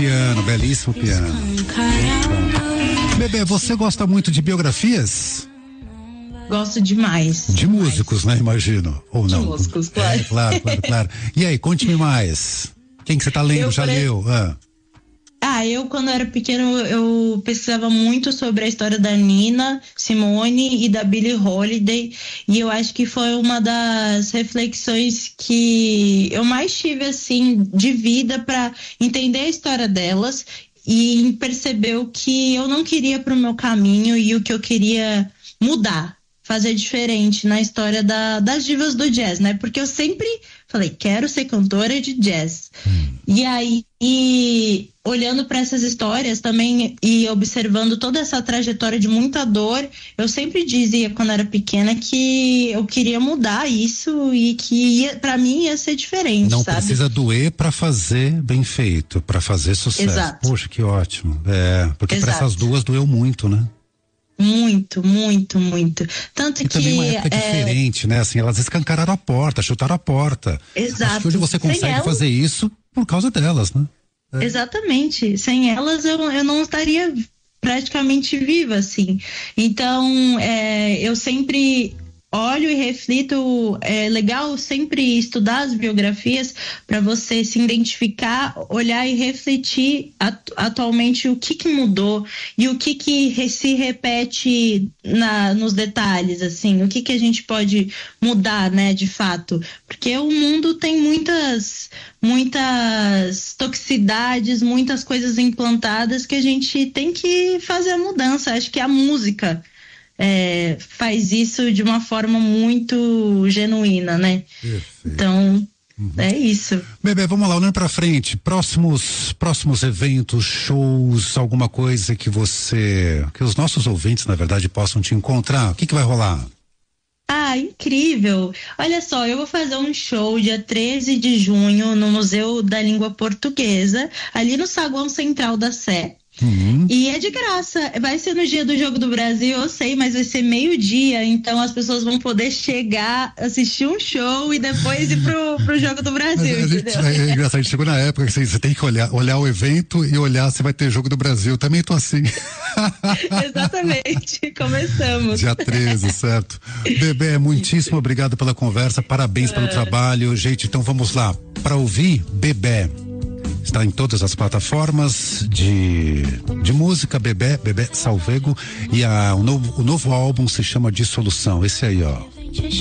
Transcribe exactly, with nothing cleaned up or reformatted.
piano, belíssimo piano. Bom. Bebê, você gosta muito de biografias? Gosto demais. De demais. Músicos, né? Imagino. Ou não? De músicos, claro. É, claro, claro, claro. E aí, conte-me mais. Quem que você tá lendo? Eu, Já leu? Ah. ah, eu quando era pequeno, eu pesquisava muito sobre a história da Nina Simone e da Billie Holiday, e eu acho que foi uma das reflexões que eu mais tive, assim, de vida para entender a história delas e perceber o que eu não queria pro meu caminho e o que eu queria mudar, fazer diferente na história da, das divas do jazz, né? Porque eu sempre falei, quero ser cantora de jazz. Hum. E aí, e, olhando para essas histórias também e observando toda essa trajetória de muita dor, eu sempre dizia quando era pequena que eu queria mudar isso e que para mim ia ser diferente. Não sabe? Precisa doer para fazer bem feito, para fazer sucesso. Exato. Poxa, que ótimo. É, porque para essas duas doeu muito, né? Muito, muito, muito. Tanto e que. Também uma época é... diferente, né? Assim, elas escancararam a porta, chutaram a porta. Exato. Acho que hoje você consegue elas... fazer isso por causa delas, né? É. Exatamente. Sem elas eu, eu não estaria praticamente viva, assim. Então, é, eu sempre olho e reflito. É legal sempre estudar as biografias para você se identificar, olhar e refletir atu- atualmente o que que mudou e o que que re- se repete na, nos detalhes, assim, o que que a gente pode mudar, né, de fato, porque o mundo tem muitas muitas toxicidades, muitas coisas implantadas que a gente tem que fazer a mudança. Acho que a música É, faz isso de uma forma muito genuína, né? Perfeito. Então, uhum. é isso. Bebê, vamos lá, olhando pra frente, próximos, próximos eventos, shows, alguma coisa que você, que os nossos ouvintes, na verdade, possam te encontrar, o que que vai rolar? Ah, incrível! Olha só, eu vou fazer um show dia treze de junho no Museu da Língua Portuguesa, ali no saguão central da Sé. Uhum. E é de graça, vai ser no dia do Jogo do Brasil, eu sei, mas vai ser meio-dia, então as pessoas vão poder chegar, assistir um show e depois ir pro, pro Jogo do Brasil, mas a gente, é engraçado, a gente chegou na época que você, você tem que olhar, olhar o evento e olhar se vai ter Jogo do Brasil, também tô assim. Exatamente, começamos. Dia treze, certo? Bebê, muitíssimo obrigado pela conversa, parabéns é. pelo trabalho, gente, então vamos lá, para ouvir Bebê. Está em todas as plataformas de, de música, Bebê, Bebê Salvego, e a, o, novo, o novo álbum se chama Dissolução, esse aí, ó.